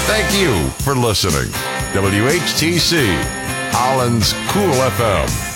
Thank you for listening. WHTC, Holland's Cool FM.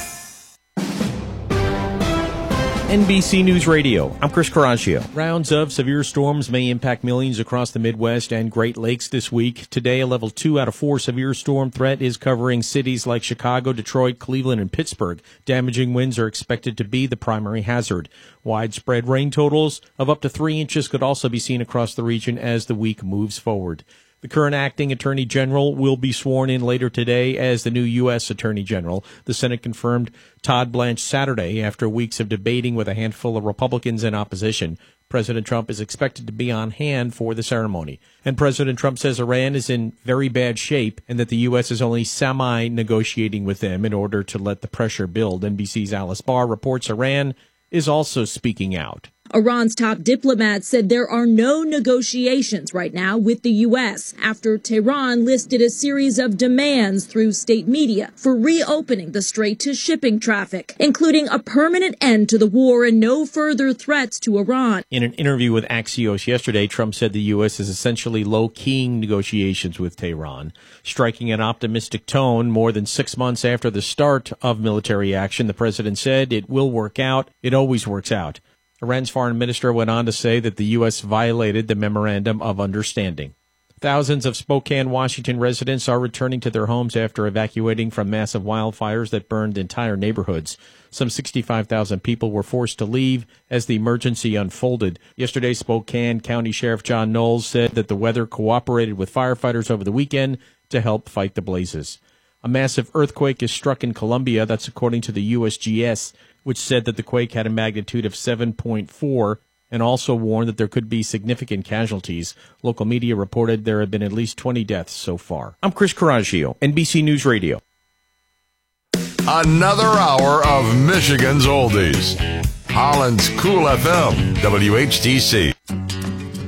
NBC News Radio. I'm Chris Coraggio. Rounds of severe storms may impact millions across the Midwest and Great Lakes this week. Today, a level 2 out of 4 severe storm threat is covering cities like Chicago, Detroit, Cleveland, and Pittsburgh. Damaging winds are expected to be the primary hazard. Widespread rain totals of up to 3 inches could also be seen across the region as the week moves forward. The current acting Attorney General will be sworn in later today as the new U.S. Attorney General. The Senate confirmed Todd Blanche Saturday after weeks of debating with a handful of Republicans in opposition. President Trump is expected to be on hand for the ceremony. And President Trump says Iran is in very bad shape and that the U.S. is only semi-negotiating with them in order to let the pressure build. NBC's Alice Barr reports Iran is also speaking out. Iran's top diplomat said there are no negotiations right now with the U.S. after Tehran listed a series of demands through state media for reopening the strait to shipping traffic, including a permanent end to the war and no further threats to Iran. In an interview with Axios yesterday, Trump said the U.S. is essentially low-keying negotiations with Tehran, striking an optimistic tone more than 6 months after the start of military action. The president said it will work out. It always works out. Iran's foreign minister went on to say that the U.S. violated the Memorandum of Understanding. Thousands of Spokane, Washington residents are returning to their homes after evacuating from massive wildfires that burned entire neighborhoods. Some 65,000 people were forced to leave as the emergency unfolded. Yesterday, Spokane County Sheriff John Knowles said that the weather cooperated with firefighters over the weekend to help fight the blazes. A massive earthquake is struck in Colombia. That's according to the USGS, which said that the quake had a magnitude of 7.4 and also warned that there could be significant casualties. Local media reported there have been at least 20 deaths so far. I'm Chris Coraggio, NBC News Radio. Another hour of Michigan's Oldies. Holland's Cool FM, WHTC.